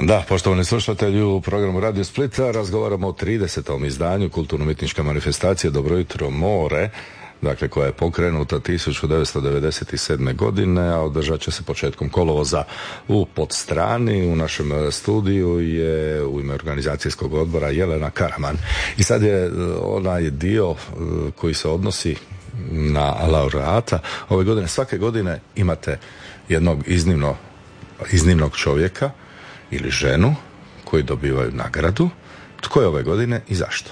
Da, poštovani slušatelji, u programu Radio Splita razgovaramo o 30. izdanju kulturno-umjetničke manifestacije Dobro jutro more, dakle koja je pokrenuta 1997. godine, a održat će se početkom kolovoza u Podstrani. U našem studiju je u ime organizacijskog odbora Jelena Karaman. I sad je onaj dio koji se odnosi na laureata. Ove godine, svake godine imate jednog iznimnog čovjeka ili ženu koji dobivaju nagradu. Tko je ove godine i zašto?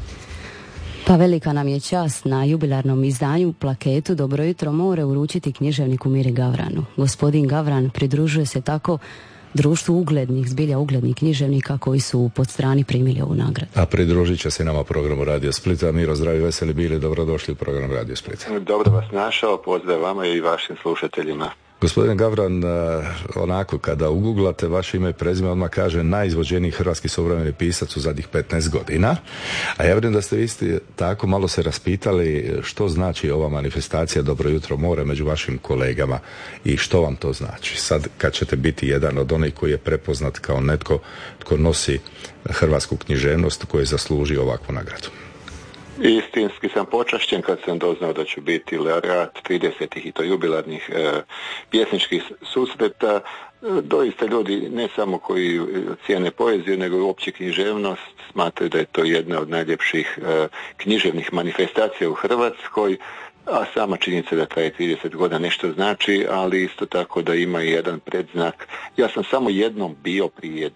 Pa velika nam je čast na jubilarnom izdanju plaketu Dobro jutro more uručiti književniku Miri Gavranu. Gospodin Gavran pridružuje se tako društvu zbilja uglednih književnika koji su u Podstrani primili ovu nagradu. A pridružit će se nama programu Radio Splita. Miro, zdravi, veseli bili, dobrodošli u program Radio Splita. Dobro vas našao, pozdrav vama i vašim slušateljima. Gospodine Gavran, onako kada uguglate vaše ime i prezime odmah kaže najizvođeniji hrvatski suvremeni pisac u zadnjih 15 godina, a ja vjerujem da ste isti tako malo se raspitali što znači ova manifestacija Dobro jutro more među vašim kolegama i što vam to znači sad kad ćete biti jedan od onih koji je prepoznat kao netko tko nosi hrvatsku književnost, koji zasluži ovakvu nagradu. Istinski sam počašćen kad sam doznao da ću biti laureat 30. i to jubilarnih pjesničkih susreta. Doista ljudi ne samo koji cijene poeziju, nego i uopće književnost smatraju da je to jedna od najljepših književnih manifestacija u Hrvatskoj, a sama činjenica da traje 30 godina nešto znači, ali isto tako da ima i jedan predznak. Ja sam samo jednom bio prije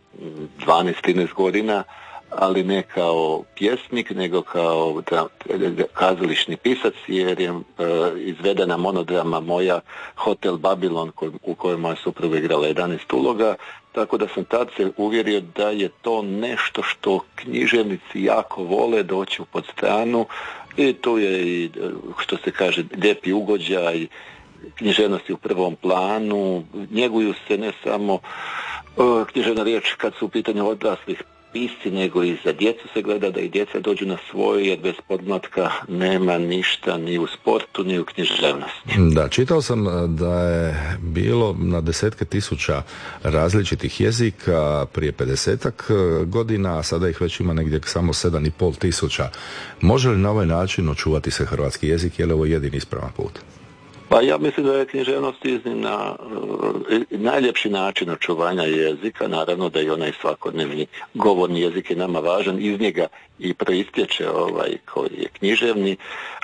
12-13 godina, ali ne kao pjesnik, nego kao kazališni pisac, jer je izvedena monodrama moja Hotel Babilon u kojoj moja supruga igrala 11 uloga, tako da sam tad se uvjerio da je to nešto što književnici jako vole doći u Podstranu i tu je i, što se kaže, lijepi ugođaj, književnosti u prvom planu, njeguju se ne samo književna riječ kad su u pitanju odraslih pisci, nego i za djecu se gleda da i djeca dođu na svoje, jer bez podmlatka nema ništa ni u sportu, ni u književnosti. Da, čitao sam da je bilo na desetke tisuća različitih jezika prije 50-ak godina, a sada ih već ima negdje samo 7,5 tisuća. Može li na ovaj način očuvati se hrvatski jezik, je li ovo jedini ispravan put? Pa ja mislim da je književnost iznimna najljepši način očuvanja jezika, naravno da je onaj svakodnevni govorni jezik je nama važan, iz njega i proistječe koji je književni,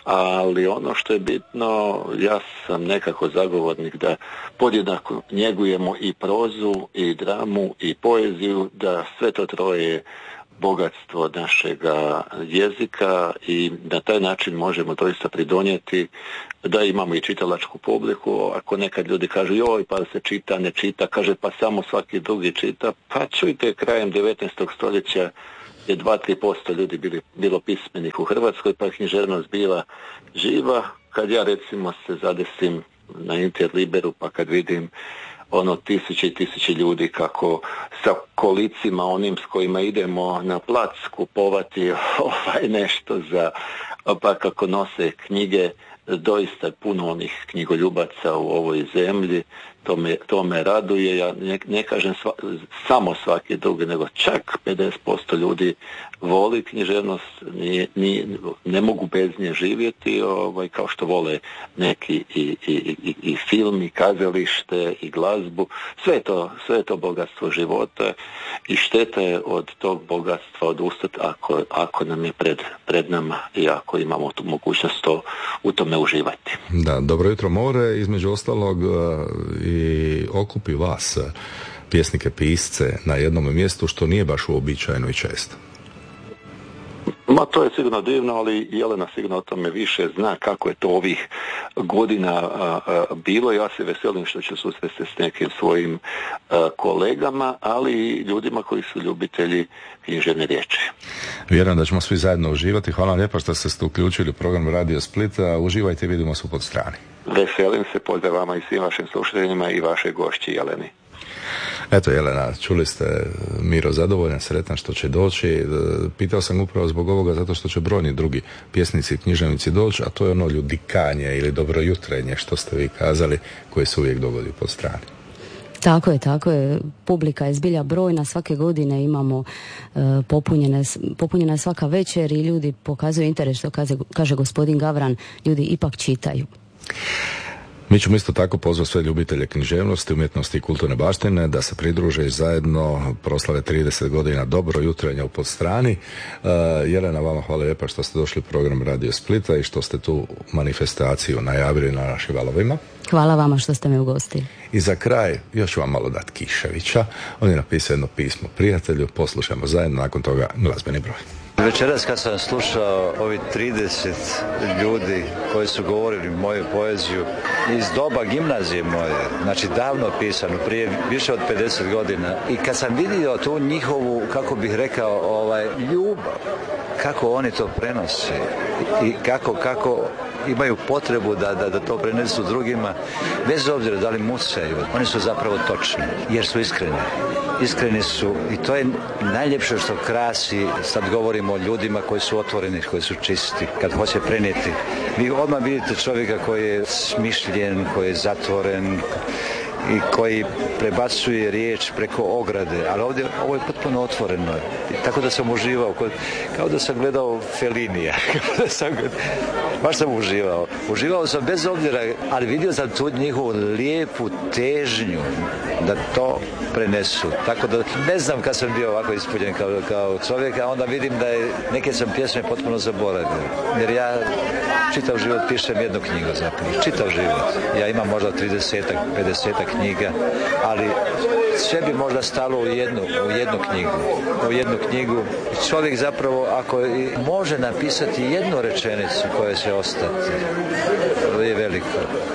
ali ono što je bitno, ja sam nekako zagovornik da podjednako njegujemo i prozu, i dramu, i poeziju, da sve to troje bogatstvo našega jezika i na taj način možemo doista pridonijeti da imamo i čitalačku publiku. Ako nekad ljudi kažu joj pa se čita, ne čita, kaže pa samo svaki drugi čita, pa čujte, krajem 19. stoljeća je 2-3% ljudi bilo pismenih u Hrvatskoj, pa je književnost bila živa. Kad ja recimo se zadesim na Interliberu, pa kad vidim tisuće i tisuće ljudi kako sa kolicima onim s kojima idemo na plac kupovati nešto pa kako nose knjige, doista puno onih knjigoljubaca u ovoj zemlji, to me raduje. Ja ne kažem samo svaki drugi, nego čak 50% ljudi voli književnost, ne mogu bez nje živjeti, kao što vole neki i film, i kazalište, i glazbu. Sve je to bogatstvo života i šteta je od tog bogatstva odustati ako nam je pred nama i ako imamo tu mogućnost u tome uživati. Da, Dobro jutro more, između ostalog i okupi vas, pjesnike, pisce, na jednom mjestu, što nije baš uobičajeno i često. Ma to je sigurno divno, ali Jelena sigurno o tome više zna kako je to ovih godina bilo. Ja se veselim što ću susresti s nekim svojim kolegama, ali i ljudima koji su ljubitelji književne riječi. Vjerujem da ćemo svi zajedno uživati. Hvala vam lijepa što ste se uključili u program Radio Splita. Uživajte i vidimo se u Podstrani. Veselim se, pozdrav vama i svim vašim slušateljima i vaše gošći Jeleni. Eto Jelena, čuli ste, Miro zadovoljan, sretan što će doći. Pitao sam upravo zbog ovoga zato što će brojni drugi pjesnici i književnici doći, a to je ono ljudikanje ili dobrojutrenje što ste vi kazali, koje se uvijek dogodi u Podstrani. Tako je. Publika je zbilja brojna, svake godine imamo popunjena je svaka večer i ljudi pokazuju interes, što kaže gospodin Gavran, ljudi ipak čitaju. Mi ćemo isto tako pozvati sve ljubitelje književnosti, umjetnosti i kulturne baštine da se pridruže i zajedno proslave 30 godina Dobro jutrenja u Podstrani. Jelena, vama hvala lijepa što ste došli u program Radio Splita i što ste tu manifestaciju najavili na našim valovima. Hvala vama što ste me ugostili. I za kraj još ću vam malo dati Kiševića. On je napisao jedno pismo prijatelju, poslušajmo zajedno, nakon toga glazbeni broj. Večeras kad sam slušao ovi 30 ljudi koji su govorili moju poeziju iz doba gimnazije moje, znači davno pisano, prije više od 50 godina, i kad sam vidio tu njihovu, kako bih rekao, ljubav, kako oni to prenose i kako imaju potrebu da to prenesu drugima, bez obzira da li mucaju, oni su zapravo točni, jer su iskreni su, i to je najljepše što krasi. Sad govorimo o ljudima koji su otvoreni, koji su čisti, kad hoće prenijeti. Vi odmah vidite čovjeka koji je smišljen, koji je zatvoren i koji prebacuje riječ preko ograde, ali ovdje ovo je potpuno otvoreno. Tako da sam uživao, kao da sam gledao Fellinija. Baš sam uživao. Uživao sam bez obzira, ali vidio sam tu njihovu lijepu težnju da to prenesu. Tako da ne znam kad sam bio ovako ispunjen kao čovjek, a onda vidim da je neke sam pjesme potpuno zaboravio. Jer ja čitav život pišem jednu knjigu zapravo. Čitav život. Ja imam možda 30-ak, 50-ak knjiga, ali sve bi možda stalo u jednu knjigu. Čovjek zapravo, ako može napisati jednu rečenicu koja će ostati, to je veliko.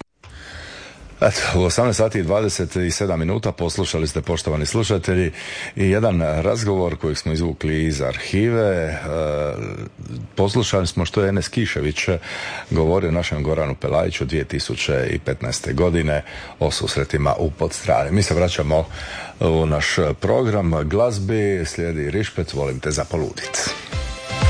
Eto, u 18 sati i 27 minuta poslušali ste, poštovani slušatelji, i jedan razgovor kojeg smo izvukli iz arhive. Poslušali smo što je Enes Kišević govorio našem Goranu Pelajiću 2015. godine o susretima u Podstrani. Mi se vraćamo u naš program glazbi, slijedi Rišpec, volim te za poludit.